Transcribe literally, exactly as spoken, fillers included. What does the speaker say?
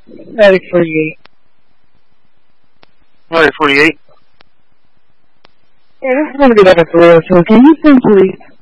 Attic forty-eight. Attic forty-eight. Yeah, this is going to be like a thriller, so can you send police?